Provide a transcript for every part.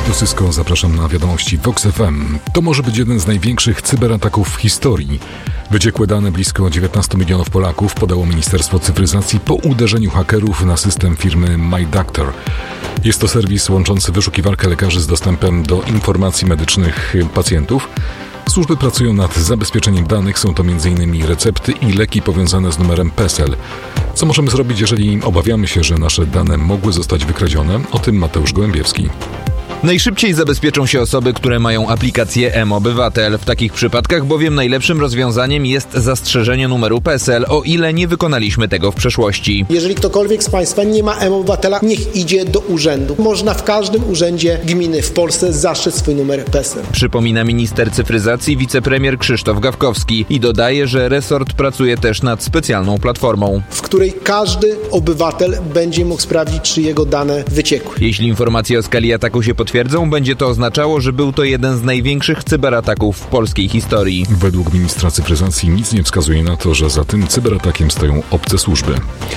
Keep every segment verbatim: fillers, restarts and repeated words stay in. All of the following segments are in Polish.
Artur Sysko, zapraszam na wiadomości Vox F M. To może być jeden z największych cyberataków w historii. Wyciekłe dane blisko dziewiętnaście milionów Polaków podało Ministerstwo Cyfryzacji po uderzeniu hakerów na system firmy MyDoctor. Jest to serwis łączący wyszukiwarkę lekarzy z dostępem do informacji medycznych pacjentów. Służby pracują nad zabezpieczeniem danych, są to m.in. recepty i leki powiązane z numerem P E S E L. Co możemy zrobić, jeżeli obawiamy się, że nasze dane mogły zostać wykradzione? O tym Mateusz Gołębiewski. Najszybciej zabezpieczą się osoby, które mają aplikację mObywatel. W takich przypadkach bowiem najlepszym rozwiązaniem jest zastrzeżenie numeru P E S E L, o ile nie wykonaliśmy tego w przeszłości. Jeżeli ktokolwiek z Państwa nie ma mObywatela, niech idzie do urzędu. Można w każdym urzędzie gminy w Polsce zastrzec swój numer P E S E L. Przypomina minister cyfryzacji wicepremier Krzysztof Gawkowski i dodaje, że resort pracuje też nad specjalną platformą, w której każdy obywatel będzie mógł sprawdzić, czy jego dane wyciekły. Jeśli informacje o skali ataku się potwierdzą, będzie to oznaczało, że był to jeden z największych cyberataków w polskiej historii. Według ministra cyfryzacji nic nie wskazuje na to, że za tym cyberatakiem stoją obce służby.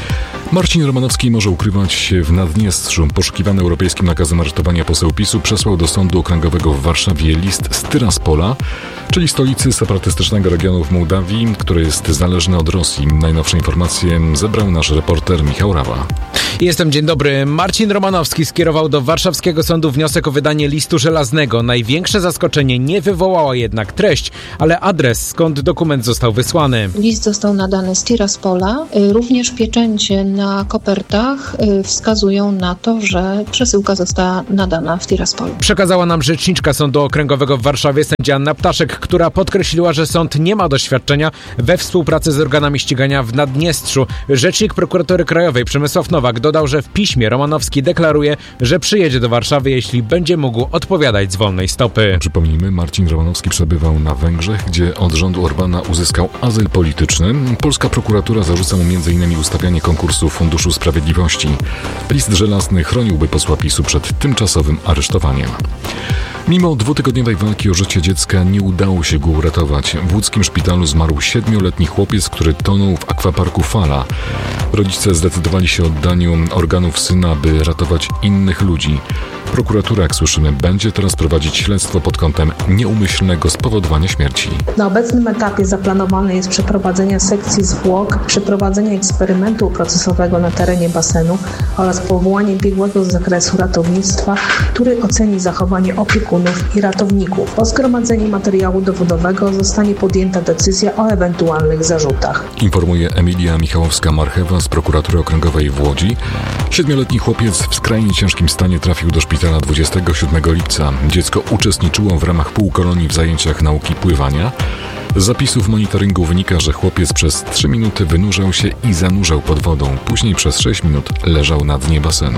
Marcin Romanowski może ukrywać się w Naddniestrzu. Poszukiwany europejskim nakazem aresztowania poseł PiSu przesłał do Sądu Okręgowego w Warszawie list z Tyraspola, czyli stolicy separatystycznego regionu w Mołdawii, który jest zależny od Rosji. Najnowsze informacje zebrał nasz reporter Michał Rawa. Jestem, dzień dobry. Marcin Romanowski skierował do warszawskiego sądu wniosek o wydanie listu żelaznego. Największe zaskoczenie nie wywołała jednak treść, ale adres, skąd dokument został wysłany. List został nadany z Tiraspola. Również pieczęcie na kopertach wskazują na to, że przesyłka została nadana w Tiraspolu. Przekazała nam rzeczniczka Sądu Okręgowego w Warszawie sędzia Anna Ptaszek, która podkreśliła, że sąd nie ma doświadczenia we współpracy z organami ścigania w Naddniestrzu. Rzecznik Prokuratury Krajowej Przemysław Nowak dodał, że w piśmie Romanowski deklaruje, że przyjedzie do Warszawy, jeśli będzie mógł odpowiadać z wolnej stopy. Przypomnijmy, Marcin Romanowski przebywał na Węgrzech, gdzie od rządu Orbana uzyskał azyl polityczny. Polska prokuratura zarzuca mu m.in. ustawianie konkursu Funduszu Sprawiedliwości. List żelazny chroniłby posła PiSu przed tymczasowym aresztowaniem. Mimo dwutygodniowej walki o życie dziecka nie udało się go uratować. W łódzkim szpitalu zmarł siedmioletni chłopiec, który tonął w akwaparku Fala. Rodzice zdecydowali się o oddaniu organów syna, by ratować innych ludzi. Prokuratura, jak słyszymy, będzie teraz prowadzić śledztwo pod kątem nieumyślnego spowodowania śmierci. Na obecnym etapie zaplanowane jest przeprowadzenie sekcji zwłok, przeprowadzenie eksperymentu procesowego na terenie basenu oraz powołanie biegłego z zakresu ratownictwa, który oceni zachowanie opiekunów i ratowników. Po zgromadzeniu materiału dowodowego zostanie podjęta decyzja o ewentualnych zarzutach. Informuje Emilia Michałowska-Marchewa z Prokuratury Okręgowej w Łodzi. Siedmioletni chłopiec w skrajnie ciężkim stanie trafił do szpitala dwudziestego siódmego lipca. Dziecko uczestniczyło w ramach półkolonii w zajęciach nauki pływania. Z zapisów monitoringu wynika, że chłopiec przez trzy minuty wynurzał się i zanurzał pod wodą. Później przez sześć minut leżał na dnie basenu.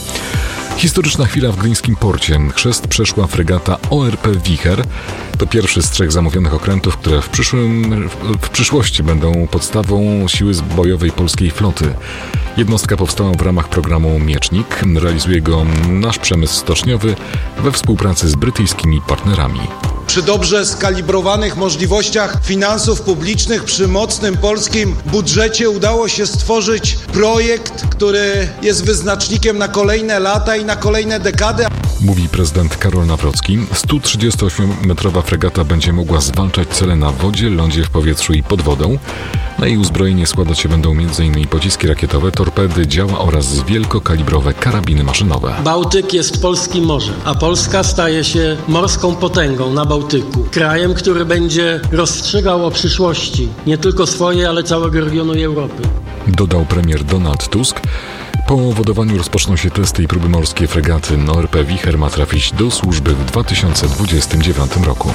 Historyczna chwila w gdyńskim porcie. Chrzest przeszła fregata O R P Wicher. To pierwszy z trzech zamówionych okrętów, które w, przyszłym, w przyszłości będą podstawą siły bojowej polskiej floty. Jednostka powstała w ramach programu Miecznik. Realizuje go nasz przemysł stoczniowy we współpracy z brytyjskimi partnerami. Przy dobrze skalibrowanych możliwościach finansów publicznych, przy mocnym polskim budżecie udało się stworzyć projekt, który jest wyznacznikiem na kolejne lata i na kolejne dekady. Mówi prezydent Karol Nawrocki. sto trzydziestoośmiometrowa fregata będzie mogła zwalczać cele na wodzie, lądzie, w powietrzu i pod wodą. Na jej uzbrojenie składać się będą m.in. pociski rakietowe, torpedy, działa oraz wielkokalibrowe karabiny maszynowe. Bałtyk jest polskim morzem, a Polska staje się morską potęgą na Bałtyku. Krajem, który będzie rozstrzygał o przyszłości nie tylko swojej, ale całego regionu i Europy. Dodał premier Donald Tusk. Po wodowaniu rozpoczną się testy i próby morskie fregaty. O R P Wicher ma trafić do służby w dwa tysiące dwudziestym dziewiątym roku.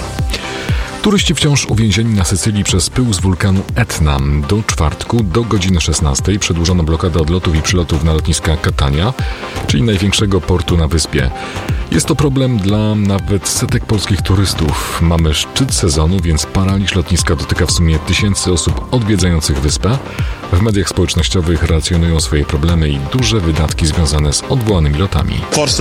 Turyści wciąż uwięzieni na Sycylii przez pył z wulkanu Etna. Do czwartku, do godziny szesnastej przedłużono blokadę odlotów i przylotów na lotniska Catania, czyli największego portu na wyspie. Jest to problem dla nawet setek polskich turystów. Mamy szczyt sezonu, więc paraliż lotniska dotyka w sumie tysięcy osób odwiedzających wyspę. W mediach społecznościowych relacjonują swoje problemy i duże wydatki związane z odwołanymi lotami.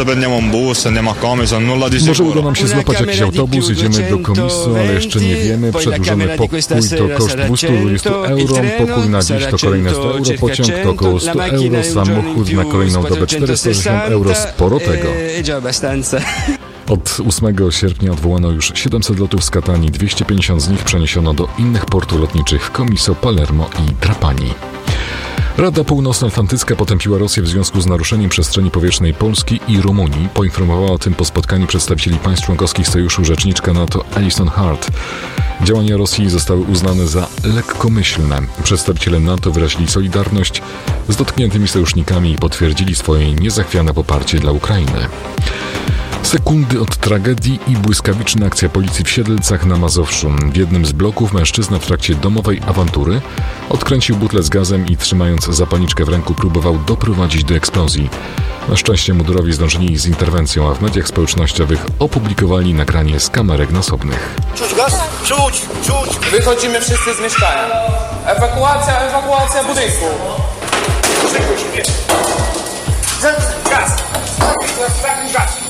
Może uda nam się złapać jakiś autobus, idziemy do komisu, ale jeszcze nie wiemy. Przedłużony pokój to koszt dwieście dwadzieścia euro, pokój na dziś to kolejne sto euro, pociąg to około sto euro, samochód na kolejną dobę czterysta sześćdziesiąt euro, sporo tego. Od ósmego sierpnia odwołano już siedemset lotów z Katanii, dwieście pięćdziesiąt z nich przeniesiono do innych portów lotniczych w Comiso, Palermo i Trapani. Rada Północnoatlantycka potępiła Rosję w związku z naruszeniem przestrzeni powietrznej Polski i Rumunii. Poinformowała o tym po spotkaniu przedstawicieli państw członkowskich Sojuszu rzeczniczka NATO Alison Hart. Działania Rosji zostały uznane za lekkomyślne. Przedstawiciele NATO wyrazili solidarność z dotkniętymi sojusznikami i potwierdzili swoje niezachwiane poparcie dla Ukrainy. Sekundy od tragedii i błyskawiczna akcja policji w Siedlcach na Mazowszu. W jednym z bloków mężczyzna w trakcie domowej awantury odkręcił butlę z gazem i trzymając zapalniczkę w ręku próbował doprowadzić do eksplozji. Na szczęście mundurowi zdążyli z interwencją, a w mediach społecznościowych opublikowali nagranie z kamerek nasobnych. Czuć gaz? Czuć, czuć! Wychodzimy wszyscy z mieszkania. Ewakuacja, ewakuacja budynku. Gaz! Gaz!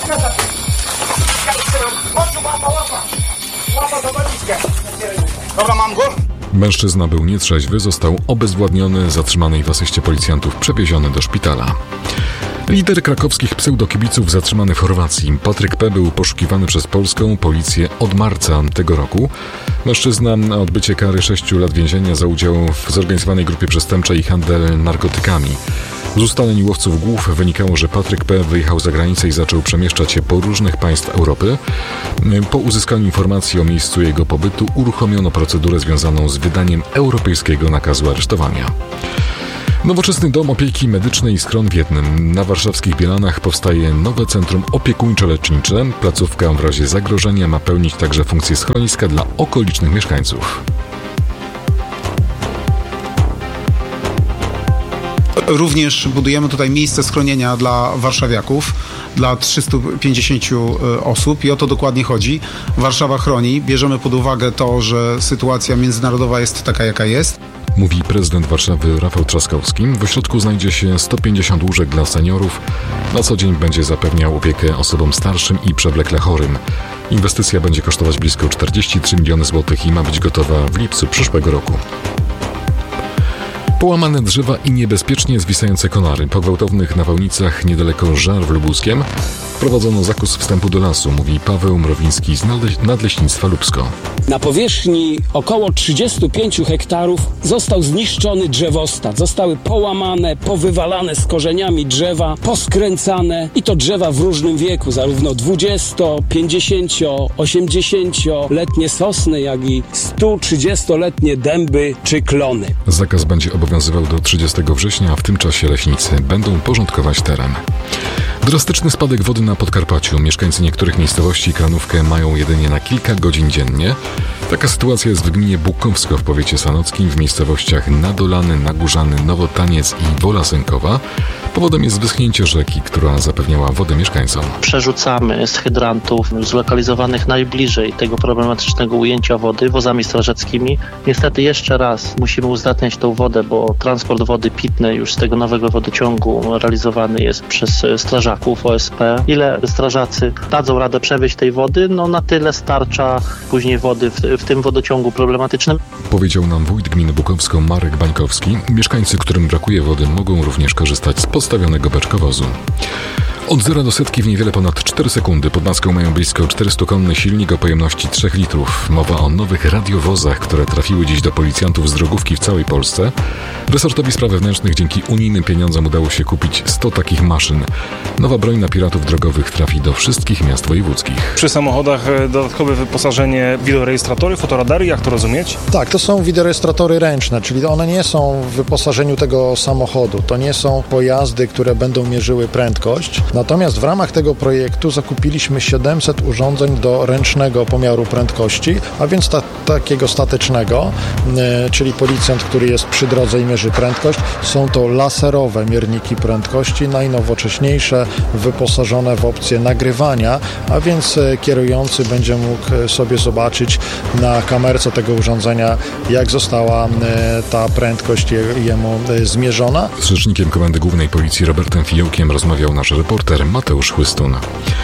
Dobra, mam go. Mężczyzna był nietrzeźwy, został obezwładniony, zatrzymany i w asyście policjantów przewieziony do szpitala. Lider krakowskich pseudokibiców zatrzymany w Chorwacji. Patryk P. był poszukiwany przez polską policję od marca tego roku. Mężczyzna na odbycie kary sześciu lat więzienia za udział w zorganizowanej grupie przestępczej i handel narkotykami. Z ustaleń łowców głów wynikało, że Patryk P. wyjechał za granicę i zaczął przemieszczać się po różnych państw Europy. Po uzyskaniu informacji o miejscu jego pobytu uruchomiono procedurę związaną z wydaniem europejskiego nakazu aresztowania. Nowoczesny dom opieki medycznej i schron w jednym. Na warszawskich Bielanach powstaje nowe centrum opiekuńczo-lecznicze. Placówka w razie zagrożenia ma pełnić także funkcję schroniska dla okolicznych mieszkańców. Również budujemy tutaj miejsce schronienia dla warszawiaków, dla trzystu pięćdziesięciu osób i o to dokładnie chodzi. Warszawa chroni, bierzemy pod uwagę to, że sytuacja międzynarodowa jest taka, jaka jest. Mówi prezydent Warszawy Rafał Trzaskowski. W ośrodku znajdzie się sto pięćdziesiąt łóżek dla seniorów. Na co dzień będzie zapewniał opiekę osobom starszym i przewlekle chorym. Inwestycja będzie kosztować blisko czterdzieści trzy miliony złotych i ma być gotowa w lipcu przyszłego roku. Połamane drzewa i niebezpiecznie zwisające konary. Po gwałtownych nawałnicach niedaleko Żarw Lubuskiem prowadzono zakaz wstępu do lasu, mówi Paweł Mrowiński z Nadleśnictwa Lubsko. Na powierzchni około trzydziestu pięciu hektarów został zniszczony drzewostat. Zostały połamane, powywalane z korzeniami drzewa, poskręcane i to drzewa w różnym wieku, zarówno dwudziesto-, pięćdziesięcio-, osiemdziesięcioletnie sosny, jak i sto trzydziestoletnie dęby czy klony. Zakaz będzie obowiązywał do trzydziestego września, a w tym czasie leśnicy będą porządkować teren. Drastyczny spadek wody na Podkarpaciu. Mieszkańcy niektórych miejscowości kranówkę mają jedynie na kilka godzin dziennie. Taka sytuacja jest w gminie Bukowsko w powiecie sanockim, w miejscowościach Nadolany, Nagórzany, Nowotaniec i Wola Sękowa. Powodem jest wyschnięcie rzeki, która zapewniała wodę mieszkańcom. Przerzucamy z hydrantów zlokalizowanych najbliżej tego problematycznego ujęcia wody wozami strażackimi. Niestety jeszcze raz musimy uzdatniać tą wodę, bo transport wody pitnej już z tego nowego wodociągu realizowany jest przez strażaków O S P. Ile strażacy dadzą radę przewieźć tej wody, no na tyle starcza później wody w, w tym wodociągu problematycznym. Powiedział nam wójt gminy Bukowsko Marek Bańkowski. Mieszkańcy, którym brakuje wody, mogą również korzystać z postawionego beczkowozu. Od zera do setki w niewiele ponad cztery sekundy. Pod maską mają blisko czterystukonny silnik o pojemności trzech litrów. Mowa o nowych radiowozach, które trafiły dziś do policjantów z drogówki w całej Polsce. Resortowi Spraw Wewnętrznych dzięki unijnym pieniądzom udało się kupić sto takich maszyn. Nowa broń na piratów drogowych trafi do wszystkich miast wojewódzkich. Przy samochodach dodatkowe wyposażenie wideorejestratory, fotoradary, jak to rozumieć? Tak, to są wideorejestratory ręczne, czyli one nie są w wyposażeniu tego samochodu. To nie są pojazdy, które będą mierzyły prędkość. Natomiast w ramach tego projektu zakupiliśmy siedemset urządzeń do ręcznego pomiaru prędkości, a więc ta, takiego statycznego, yy, czyli policjant, który jest przy drodze i mierzy prędkość. Są to laserowe mierniki prędkości, najnowocześniejsze, wyposażone w opcję nagrywania, a więc yy, kierujący będzie mógł sobie zobaczyć na kamerce tego urządzenia, jak została yy, ta prędkość je, jemu yy, zmierzona. Z rzecznikiem Komendy Głównej Policji Robertem Fiołkiem rozmawiał nasz reporter Mateusz Chłystun.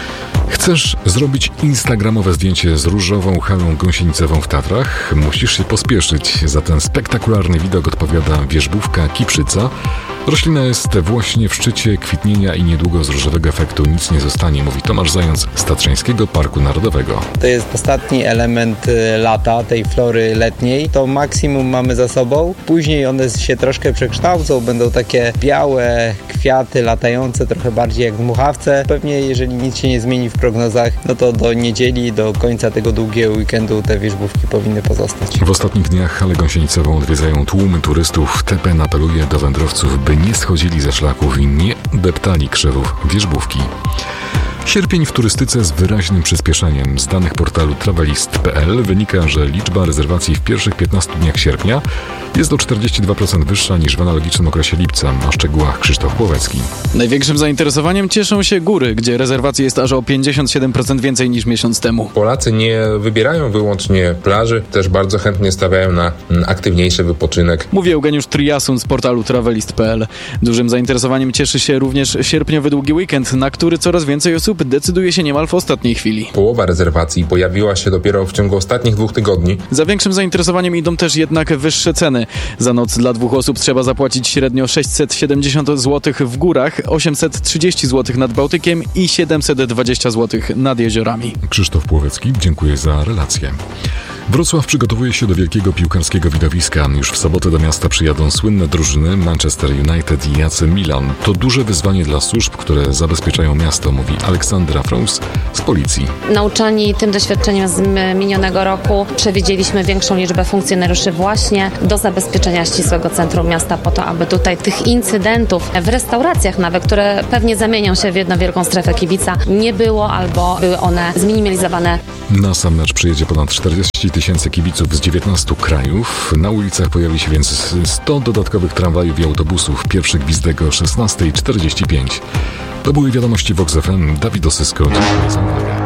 Chcesz zrobić instagramowe zdjęcie z różową halą gąsienicową w Tatrach? Musisz się pospieszyć. Za ten spektakularny widok odpowiada wierzbówka Kiprzyca. Roślina jest właśnie w szczycie kwitnienia i niedługo z różowego efektu nic nie zostanie, mówi Tomasz Zając z Tatrzańskiego Parku Narodowego. To jest ostatni element lata, tej flory letniej. To maksimum mamy za sobą. Później one się troszkę przekształcą, będą takie białe kwiaty latające, trochę bardziej jak dmuchawce. Pewnie jeżeli nic się nie zmieni w prognozach, no to do niedzieli, do końca tego długiego weekendu te wierzbówki powinny pozostać. W ostatnich dniach halę gąsienicową odwiedzają tłumy turystów. T P N apeluje do wędrowców, by nie schodzili ze szlaków i nie deptali krzewów wierzbówki. Sierpień w turystyce z wyraźnym przyspieszeniem. Z danych portalu travelist kropka p l wynika, że liczba rezerwacji w pierwszych piętnastu dniach sierpnia jest o czterdzieści dwa procent wyższa niż w analogicznym okresie lipca. O szczegółach Krzysztof Płowecki. Największym zainteresowaniem cieszą się góry, gdzie rezerwacji jest aż o pięćdziesiąt siedem procent więcej niż miesiąc temu. Polacy nie wybierają wyłącznie plaży, też bardzo chętnie stawiają na aktywniejszy wypoczynek. Mówi Eugeniusz Triasun z portalu travelist kropka p l. Dużym zainteresowaniem cieszy się również sierpniowy długi weekend, na który coraz więcej osób decyduje się niemal w ostatniej chwili. Połowa rezerwacji pojawiła się dopiero w ciągu ostatnich dwóch tygodni. Za większym zainteresowaniem idą też jednak wyższe ceny. Za noc dla dwóch osób trzeba zapłacić średnio sześćset siedemdziesiąt złotych w górach, osiemset trzydzieści złotych nad Bałtykiem i siedemset dwadzieścia złotych nad jeziorami. Krzysztof Płowecki, dziękuję za relację. Wrocław przygotowuje się do wielkiego piłkarskiego widowiska. Już w sobotę do miasta przyjadą słynne drużyny Manchester United i A C Milan. To duże wyzwanie dla służb, które zabezpieczają miasto, mówi Aleksandra Frous z policji. Nauczani tym doświadczeniem z minionego roku przewidzieliśmy większą liczbę funkcjonariuszy właśnie do zabezpieczenia ścisłego centrum miasta po to, aby tutaj tych incydentów w restauracjach nawet, które pewnie zamienią się w jedną wielką strefę kibica, nie było albo były one zminimalizowane. Na sam mecz przyjedzie ponad czterdzieści tysięcy kibiców z dziewiętnastu krajów. Na ulicach pojawi się więc sto dodatkowych tramwajów i autobusów. Pierwszy gwizdek o szesnasta czterdzieści pięć. To były wiadomości Vox F M. Dawid Osysko. Dziękuję za uwagę.